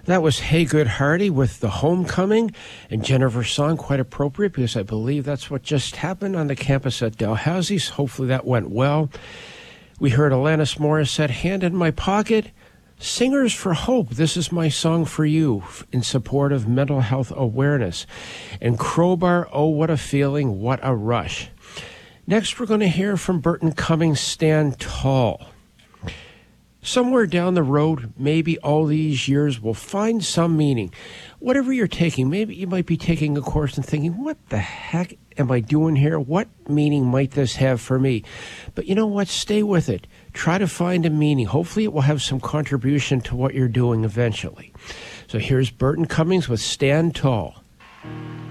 That was Hey Good Hardy with The Homecoming, and Jennifer's song, quite appropriate because I believe that's what just happened on the campus at Dalhousie's. Hopefully that went well. We heard Alanis Morissette, Hand in My Pocket. Singers for Hope, This Is My Song for You, in support of mental health awareness. And Crowbar, Oh What a Feeling, What a Rush. Next we're going to hear from Burton Cummings, Stand Tall. Somewhere down the road, maybe all these years, will find some meaning. Whatever you're taking, maybe you might be taking a course and thinking, what the heck am I doing here? What meaning might this have for me? But you know what? Stay with it. Try to find a meaning. Hopefully it will have some contribution to what you're doing eventually. So here's Burton Cummings with Stand Tall.